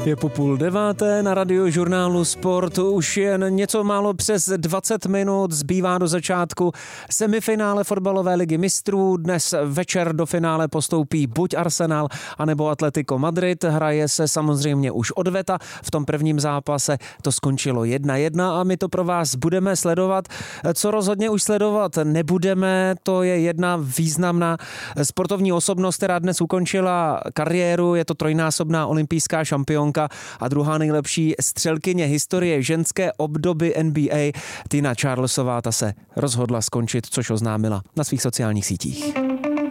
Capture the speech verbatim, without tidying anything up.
Je po půl deváté na Radiožurnálu Sport. Už jen něco málo přes dvacet minut zbývá do začátku semifinále fotbalové ligy mistrů. Dnes večer do finále postoupí buď Arsenal, anebo Atletico Madrid. Hraje se samozřejmě už odveta. V tom prvním zápase to skončilo jedna jedna a my to pro vás budeme sledovat. Co rozhodně už sledovat nebudeme, to je jedna významná sportovní osobnost, která dnes ukončila kariéru. Je to trojnásobná olympijská šampionka a druhá nejlepší střelkyně historie ženské obdoby N B A. Tina Charlesová, ta se rozhodla skončit, což oznámila na svých sociálních sítích.